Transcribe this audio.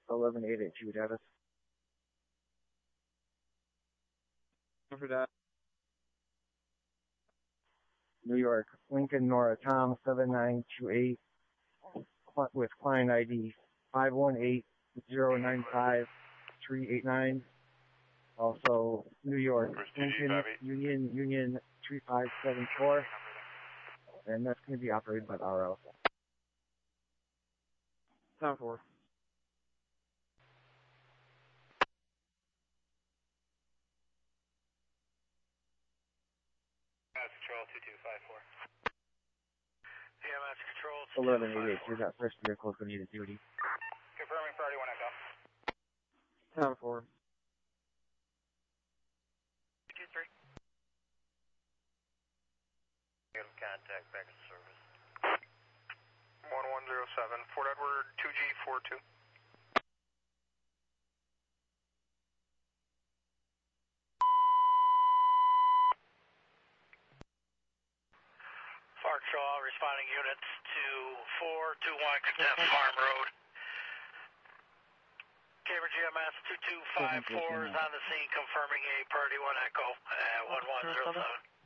11-882 Davis. For that. New York, Lincoln Nora Tom 7928 with client ID 518-095-389. Also, New York, Lincoln Union 3574. And that's going to be operated by the RO. 10-4. Control 2254. EMS Control 11-882, that first vehicle is going to need a duty. Confirming priority 1 Echo. 10-4. 2-3. Contact back in service. 1107, Fort Edward 2G42. Shaw responding units to 421 Contempt Farm Road. Cambridge GMS 2254 is on the scene confirming a priority 1 Echo at 1107.